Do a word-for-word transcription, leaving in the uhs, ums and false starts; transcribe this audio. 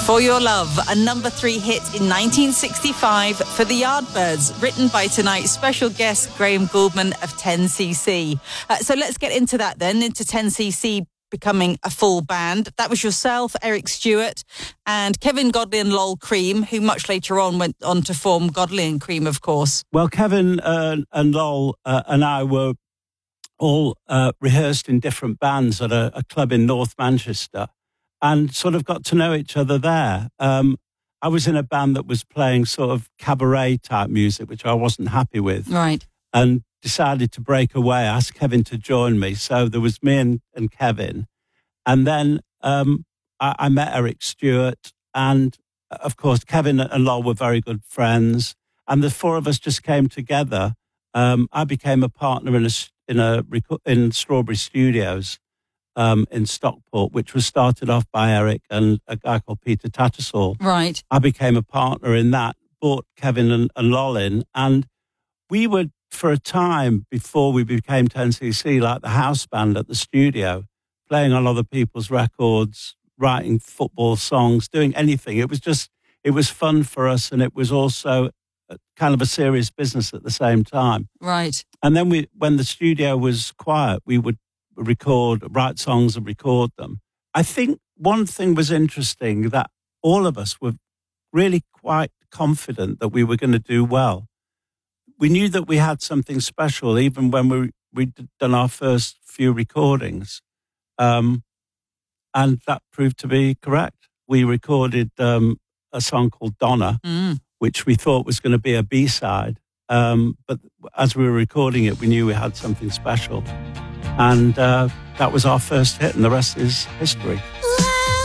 For Your Love, a number three hit in nineteen sixty-five for the Yardbirds, written by tonight's special guest, Graham Gouldman of ten C C. Uh, so let's get into that then, into ten C C becoming a full band. That was yourself, Eric Stewart, and Kevin Godley and Lol Cream, who much later on went on to form Godley and Cream, of course. Well, Kevin uh, and Lol uh, and I were all uh, rehearsed in different bands at a, a club in North Manchester, and sort of got to know each other there. Um, I was in a band that was playing sort of cabaret type music, which I wasn't happy with. Right. And decided to break away, asked Kevin to join me. So there was me and, and Kevin. And then um, I, I met Eric Stewart. And of course, Kevin and Lol were very good friends. And the four of us just came together. Um, I became a partner in a, in a in Strawberry Studios. Um, in Stockport, which was started off by Eric and a guy called Peter Tattersall. Right. I became a partner in that, brought Kevin and, and Lol in, and we were, for a time before we became ten C C, like the house band at the studio, playing on other people's records, writing football songs, doing anything. It was just, it was fun for us, and it was also kind of a serious business at the same time. Right. And then we, when the studio was quiet, we would record, write songs and record them. I think one thing was interesting, that all of us were really quite confident that we were going to do well. We knew that we had something special, even when we, we'd done our first few recordings. Um, and that proved to be correct. We recorded um, a song called Donna, mm. which we thought was going to be a B-side. Um, but as we were recording it, we knew we had something special. And uh, that was our first hit, and the rest is history.